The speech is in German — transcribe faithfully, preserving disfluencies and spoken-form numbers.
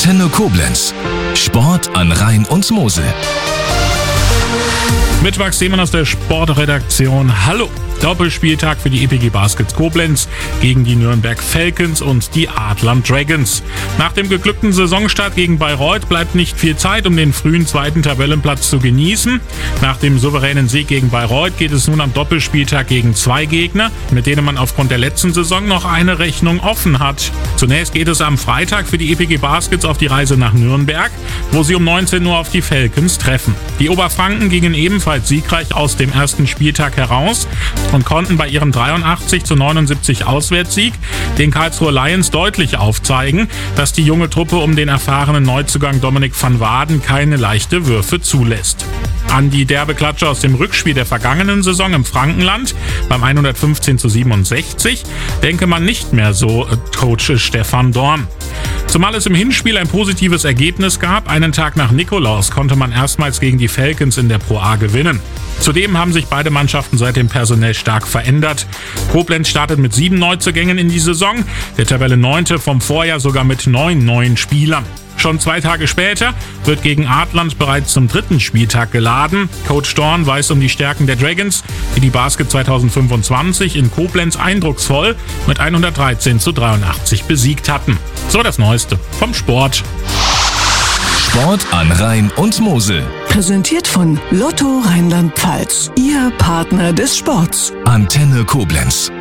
Antenne Koblenz. Sport an Rhein und Mosel. Mit Max Seemann aus der Sportredaktion. Hallo! Doppelspieltag für die E P G Baskets Koblenz gegen die Nürnberg Falcons und die Adland Dragons. Nach dem geglückten Saisonstart gegen Bayreuth bleibt nicht viel Zeit, um den frühen zweiten Tabellenplatz zu genießen. Nach dem souveränen Sieg gegen Bayreuth geht es nun am Doppelspieltag gegen zwei Gegner, mit denen man aufgrund der letzten Saison noch eine Rechnung offen hat. Zunächst geht es am Freitag für die E P G Baskets auf die Reise nach Nürnberg, wo sie um neunzehn Uhr auf die Falcons treffen. Die Oberfranken gingen ebenfalls siegreich aus dem ersten Spieltag heraus und konnten bei ihrem dreiundachtzig zu neunundsiebzig Auswärtssieg den Karlsruher Lions deutlich aufzeigen, dass die junge Truppe um den erfahrenen Neuzugang Dominik van Waden keine leichte Würfe zulässt. An die derbe Klatsche aus dem Rückspiel der vergangenen Saison im Frankenland beim hundertfünfzehn zu siebenundsechzig denke man nicht mehr so, Coach Stefan Dorn. Zumal es im Hinspiel ein positives Ergebnis gab, einen Tag nach Nikolaus konnte man erstmals gegen die Falcons in der Pro A gewinnen. Zudem haben sich beide Mannschaften seitdem personell stark verändert. Koblenz startet mit sieben Neuzugängen in die Saison, der Tabellenneunte vom Vorjahr sogar mit neun neuen Spielern. Schon zwei Tage später wird gegen Adland bereits zum dritten Spieltag geladen. Coach Dorn weiß um die Stärken der Dragons, die die Basket zwanzig fünfundzwanzig in Koblenz eindrucksvoll mit hundertdreizehn zu dreiundachtzig besiegt hatten. So das Neueste vom Sport. Sport an Rhein und Mosel. Präsentiert von Lotto Rheinland-Pfalz, Ihr Partner des Sports. Antenne Koblenz.